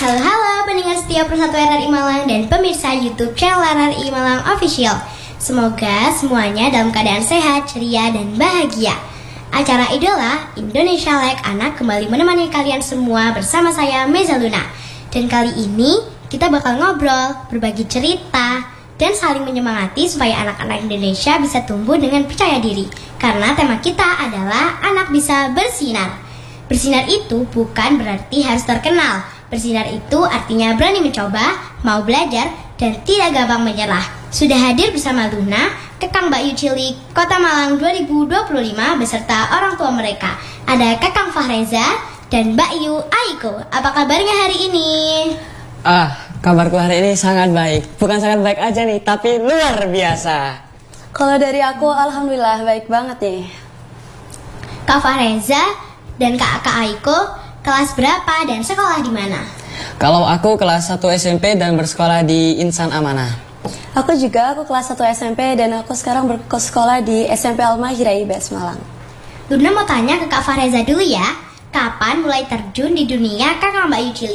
Halo pendengar setia Persatuan RRI Malang dan pemirsa YouTube channel RRI Malang Official. Semoga semuanya dalam keadaan sehat, ceria, dan bahagia. Acara Idola Indonesia Like Anak kembali menemani kalian semua bersama saya Meza Luna. Dan kali ini kita bakal ngobrol, berbagi cerita, dan saling menyemangati supaya anak-anak Indonesia bisa tumbuh dengan percaya diri. Karena tema kita adalah anak bisa bersinar. Bersinar itu bukan berarti harus terkenal. Bersinar itu artinya berani mencoba, mau belajar, dan tidak gampang menyerah. Sudah hadir bersama Luna, Kakang Mbak Yu Cilik, Kota Malang 2025 beserta orang tua mereka. Ada Kakang Fahreza dan Mbak Yu Aiko. Apa kabarnya hari ini? Kabarku hari ini sangat baik. Bukan sangat baik aja nih, tapi luar biasa. Kalau dari aku, alhamdulillah baik banget nih. Kak Fahreza dan Kak Aiko, kelas berapa dan sekolah di mana? Kalau aku kelas 1 SMP dan bersekolah di Insan Amanah. Aku kelas 1 SMP dan aku sekarang bersekolah di SMP Al-Mahira IBS Malang. Luna mau tanya ke Kak Fahreza dulu ya. Kapan mulai terjun di dunia Kakang Mbak Yu Cilik?